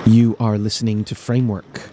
You are listening to Framework.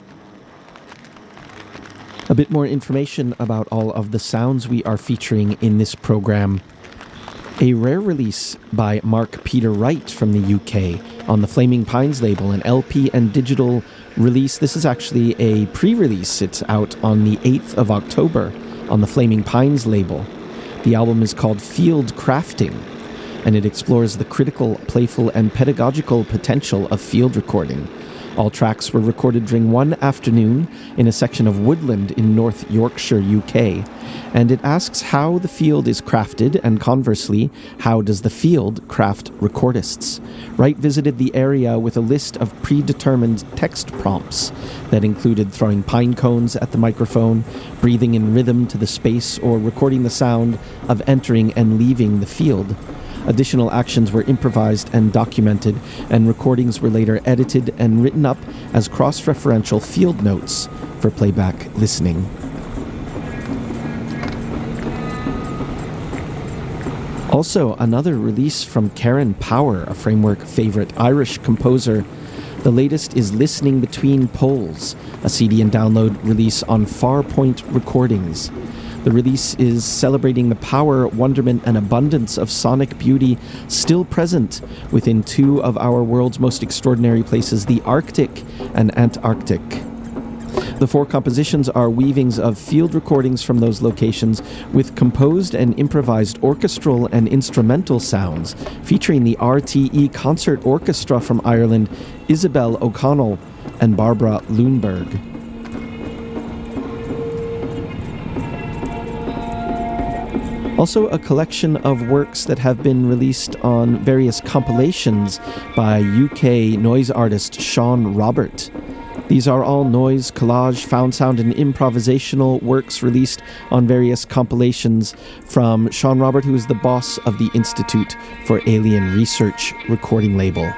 A bit more information about all of the sounds we are featuring in this program. A rare release by Mark Peter Wright from the UK on the Flaming Pines label, an LP and digital release. This is actually a pre-release. It's out on the 8th of October on the Flaming Pines label. The album is called Field Crafting, and it explores the critical, playful, and pedagogical potential of field recording. All tracks were recorded during one afternoon in a section of woodland in North Yorkshire, UK. And it asks how the field is crafted, and conversely, how does the field craft recordists? Wright visited the area with a list of predetermined text prompts that included throwing pine cones at the microphone, breathing in rhythm to the space, or recording the sound of entering and leaving the field. Additional actions were improvised and documented, and recordings were later edited and written up as cross-referential field notes for playback listening. Also, another release from Karen Power, a Framework favorite Irish composer. The latest is Listening Between Poles, a CD and download release on Farpoint Recordings. The release is celebrating the power, wonderment, and abundance of sonic beauty still present within two of our world's most extraordinary places, the Arctic and Antarctic. The four compositions are weavings of field recordings from those locations with composed and improvised orchestral and instrumental sounds, featuring the RTE Concert Orchestra from Ireland, Isabel O'Connell and Barbara Lundberg. Also, a collection of works that have been released on various compilations by UK noise artist Sean Robert. These are all noise, collage, found sound, and improvisational works released on various compilations from Sean Robert, who is the boss of the Institute for Alien Research recording label.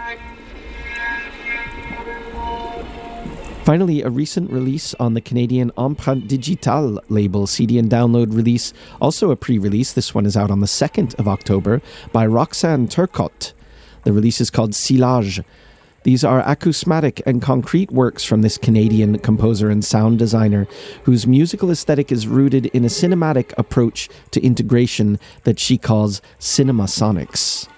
Finally, a recent release on the Canadian Empreinte Digitale label, CD and download release, also a pre-release. This one is out on the 2nd of October by Roxanne Turcotte. The release is called Silage. These are acousmatic and concrete works from this Canadian composer and sound designer, whose musical aesthetic is rooted in a cinematic approach to integration that she calls cinemasonics.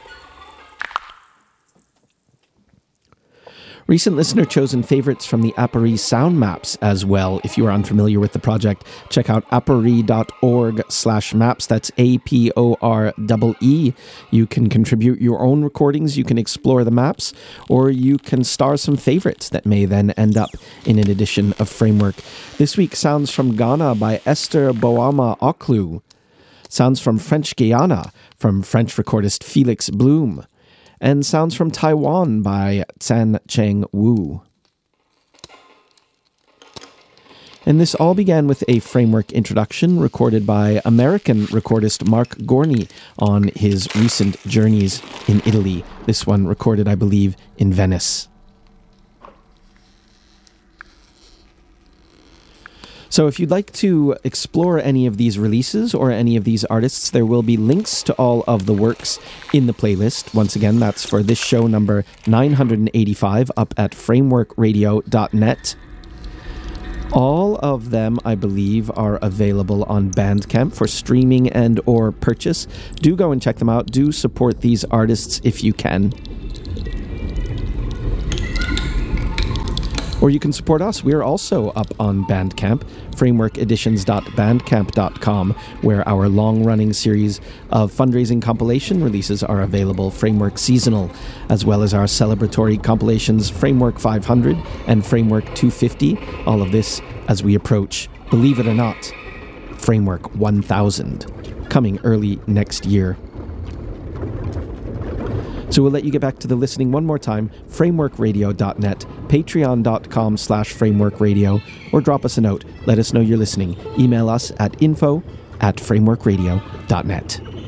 Recent listener-chosen favorites from the Apori sound maps as well. If you are unfamiliar with the project, check out apori.org/maps. That's APOREE. You can contribute your own recordings, you can explore the maps, or you can star some favorites that may then end up in an edition of Framework. This week, sounds from Ghana by Esther Boama Oklu. Sounds from French Guiana from French recordist Felix Bloom. And sounds from Taiwan by Tsan Cheng Wu. And this all began with a Framework introduction recorded by American recordist Mark Gorney on his recent journeys in Italy. This one recorded, I believe, in Venice. So if you'd like to explore any of these releases or any of these artists, there will be links to all of the works in the playlist. Once again, that's for this show number 985 up at frameworkradio.net. All of them, I believe, are available on Bandcamp for streaming and or purchase. Do go and check them out. Do support these artists if you can. Or you can support us. We're also up on Bandcamp, frameworkeditions.bandcamp.com, where our long-running series of fundraising compilation releases are available, Framework Seasonal, as well as our celebratory compilations, Framework 500 and Framework 250. All of this as we approach, believe it or not, Framework 1000, coming early next year. So we'll let you get back to the listening one more time, frameworkradio.net, patreon.com/frameworkradio, or drop us a note. Let us know you're listening. Email us at info@frameworkradio.net.